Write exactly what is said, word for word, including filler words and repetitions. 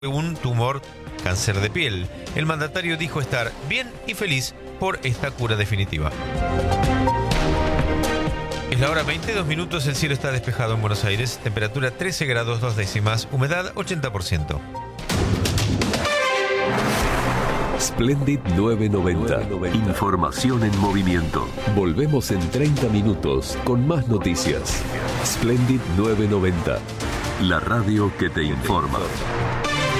un tumor cáncer de piel. El mandatario dijo estar bien y feliz por esta cura definitiva. Es la hora veintidós minutos, el cielo está despejado en Buenos Aires, temperatura trece grados dos décimas, humedad ochenta por ciento. Splendid novecientos noventa. Información en movimiento. Volvemos en treinta minutos con más noticias. Splendid novecientos noventa. La radio que te informa.